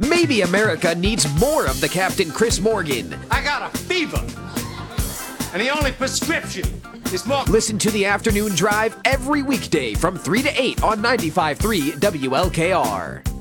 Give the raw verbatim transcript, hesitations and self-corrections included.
Maybe America needs more of the Captain Chris Morgan. I got a fever, and the only prescription is more. Listen to the Afternoon Drive every weekday from three to eight on ninety-five point three W L K R.